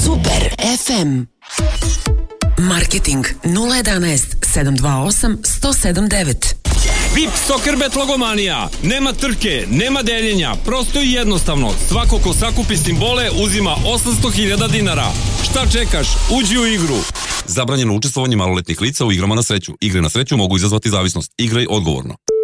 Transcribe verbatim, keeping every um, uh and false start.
Super ef em. Marketing nula jedanaest sedam dva osam jedan zero sedam devet. V I P Soccerbet Logomanija. Nema trke, nema deljenja, prosto i jednostavno. Svako ko sakupi simbole uzima osamsto hiljada dinara. Šta čekaš? Uđi u igru. Zabranjeno učestvovanje maloletnih lica u igrama na sreću. Igre na sreću mogu izazvati zavisnost. Igraj odgovorno.